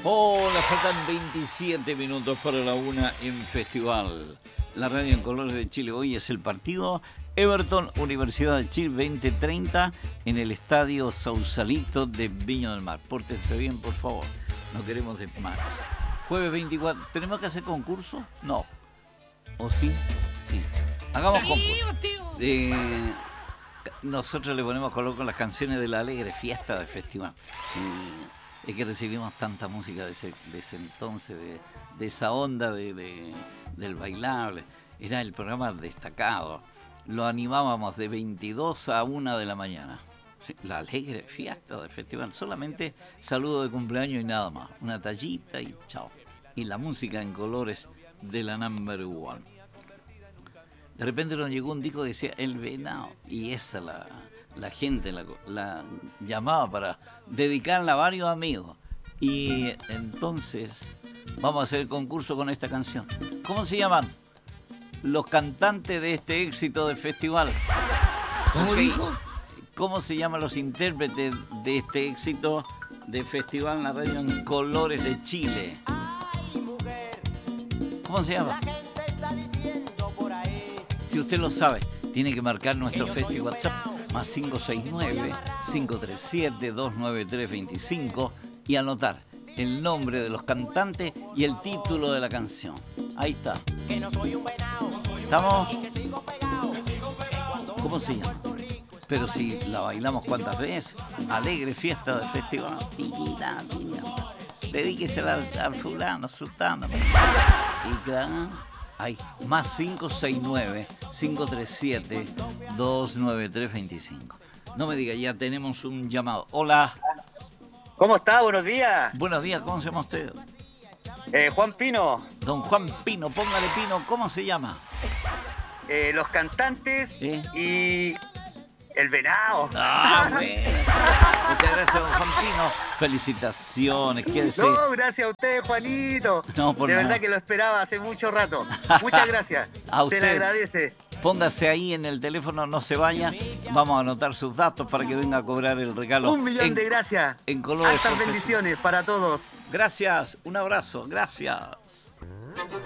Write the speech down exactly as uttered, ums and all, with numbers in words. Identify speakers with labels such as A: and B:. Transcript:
A: Hola, faltan veintisiete minutos para la una en Festival. La radio en colores de Chile. Hoy es el partido Everton Universidad de Chile veinte treinta en el estadio Sausalito de Viña del Mar. Pórtense bien, por favor. No queremos desmanes. Jueves veinticuatro. ¿Tenemos que hacer concurso? No. ¿O sí? Sí. Hagamos concurso. Eh, nosotros le ponemos color con las canciones de la alegre fiesta del festival. Eh, es que recibimos tanta música de ese, de ese entonces, de, de esa onda de, de, del bailable. Era el programa destacado. Lo animábamos de veintidós a una de la mañana. Sí, la alegre fiesta del festival. Solamente saludo de cumpleaños y nada más. Una tallita y chao. Y la música en colores de la number one. De repente nos llegó un disco que decía El Venado. Y esa la, la gente la, la llamaba para dedicarla a varios amigos. Y entonces vamos a hacer el concurso con esta canción. ¿Cómo se llaman los cantantes de este éxito del festival?
B: ¿Cómo
A: Okay.
B: dijo?
A: ¿Cómo se llaman los intérpretes de este éxito de festival en la radio en colores de Chile? ¿Cómo se llama? Si usted lo sabe, tiene que marcar nuestro Festi WhatsApp más cinco seis nueve, cinco tres siete, dos nueve tres dos cinco y anotar el nombre de los cantantes y el título de la canción. Ahí está. ¿Estamos? ¿Cómo se llama? Pero si la bailamos cuántas veces. Alegre fiesta del festival. Tira, tira. Dedíquesela al, al fulano, sultano. Y claro, hay más cinco seis nueve, cinco tres siete, dos nueve tres dos cinco. No me diga, ya tenemos un llamado. Hola.
C: ¿Cómo está? Buenos días.
A: Buenos días, ¿cómo se llama usted?
C: Eh, Juan Pino.
A: Don Juan Pino, póngale Pino, ¿cómo se llama?
C: Eh, los cantantes
A: ¿Eh?
C: y El Venado.
A: Ah, bueno. Muchas gracias, don Juan Pino. Felicitaciones, quédese.
C: No, gracias a usted, Juanito.
A: No, por
C: de
A: nada.
C: verdad que lo esperaba hace mucho rato. Muchas gracias.
A: A usted.
C: Se le agradece.
A: Póngase ahí en el teléfono, no se vaya. Vamos a anotar sus datos para que venga a cobrar el regalo.
C: Un millón
A: en,
C: de gracias.
A: En colores.
C: Altas bendiciones para todos.
A: Gracias, un abrazo, gracias.